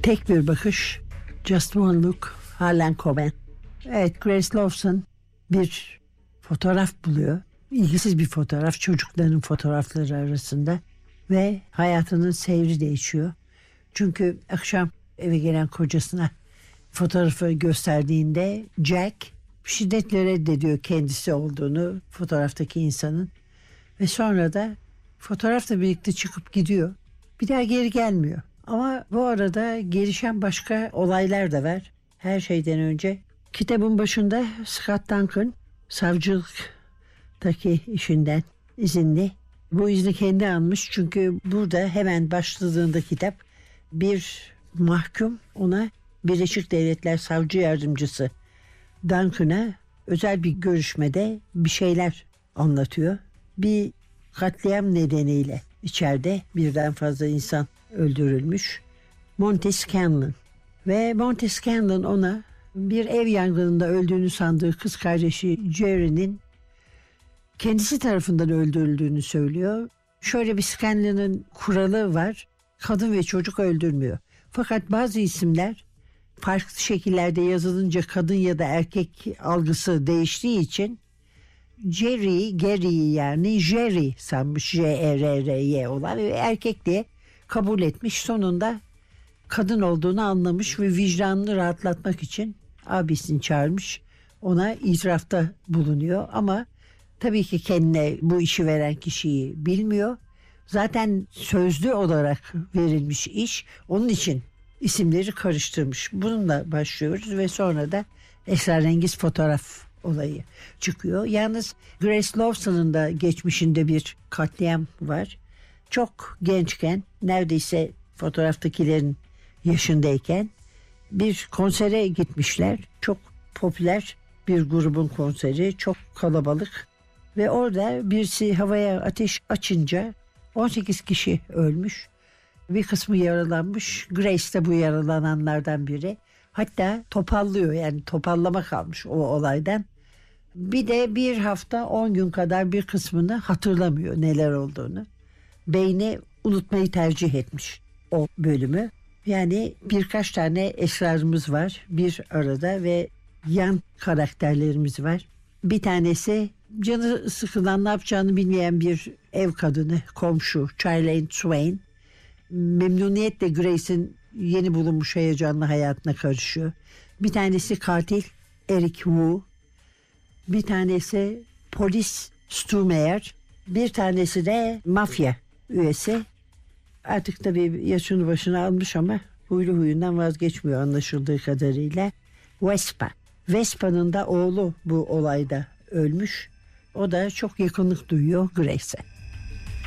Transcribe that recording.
Tek bir bakış, Just One Look, Harlan Coben. Evet, Grace Lawson bir fotoğraf buluyor. İlgisiz bir fotoğraf, çocukların fotoğrafları arasında ve hayatının seyri değişiyor. Çünkü akşam eve gelen kocasına fotoğrafı gösterdiğinde Jack şiddetle reddediyor kendisi olduğunu fotoğraftaki insanın ve sonra da fotoğrafla birlikte çıkıp gidiyor. Bir daha geri gelmiyor. Ama bu arada gelişen başka olaylar da var. Her şeyden önce kitabın başında Scott Duncan savcılıktaki işinden izinli. Bu izni kendi almış çünkü burada hemen başladığında kitap bir mahkum ona Birleşik Devletler Savcı Yardımcısı Duncan'a özel bir görüşmede bir şeyler anlatıyor. Bir katliam nedeniyle içeride birden fazla insan öldürülmüş. Monty Scanlon ve Monty Scanlon ona bir ev yangınında öldüğünü sandığı kız kardeşi Jerry'nin kendisi tarafından öldürüldüğünü söylüyor. Şöyle bir Scanlon'ın kuralı var. Kadın ve çocuk öldürmüyor. Fakat bazı isimler farklı şekillerde yazılınca kadın ya da erkek algısı değiştiği için Gary'yi yani Jerry sanmış, Jerry olan ve erkek diye kabul etmiş. Sonunda kadın olduğunu anlamış ve vicdanını rahatlatmak için abisini çağırmış. Ona itirafta bulunuyor ama tabii ki kendine bu işi veren kişiyi bilmiyor. Zaten sözlü olarak verilmiş iş, onun için isimleri karıştırmış. Bununla başlıyoruz ve sonra da esrarengiz fotoğraf olayı çıkıyor. Yalnız Grace Lawson'ın da geçmişinde bir katliam var. Çok gençken, neredeyse fotoğraftakilerin yaşındayken bir konsere gitmişler. Çok popüler bir grubun konseri, çok kalabalık ve orada birisi havaya ateş açınca 18 kişi ölmüş. Bir kısmı yaralanmış. Grace de bu yaralananlardan biri. Hatta topallıyor, yani topallama kalmış o olaydan. Bir de bir hafta 10 gün kadar bir kısmını hatırlamıyor neler olduğunu. Beyni unutmayı tercih etmiş o bölümü. Yani birkaç tane esrarımız var bir arada ve yan karakterlerimiz var. Bir tanesi canı sıkılan, ne yapacağını bilmeyen bir ev kadını, komşu Charlene Swain. Memnuniyetle Grace'in yeni bulunmuş heyecanlı hayatına karışıyor. Bir tanesi katil Eric Wu. Bir tanesi polis Stu Mayer. Bir tanesi de mafya üyesi. Artık tabii yaşını başına almış ama huylu huyundan vazgeçmiyor anlaşıldığı kadarıyla. Vespa. Vespa'nın da oğlu bu olayda ölmüş. O da çok yakınlık duyuyor Grace'e.